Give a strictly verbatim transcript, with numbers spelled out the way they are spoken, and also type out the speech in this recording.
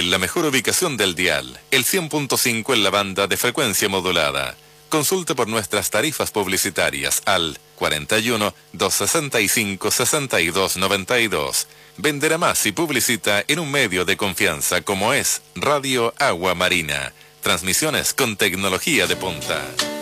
en la mejor ubicación del dial, el cien punto cinco en la banda de frecuencia modulada. Consulte por nuestras tarifas publicitarias al cuarenta y uno, doscientos sesenta y cinco, sesenta y dos noventa y dos. Venderá más y publicita en un medio de confianza como es Radio Agua Marina. Transmisiones con tecnología de punta.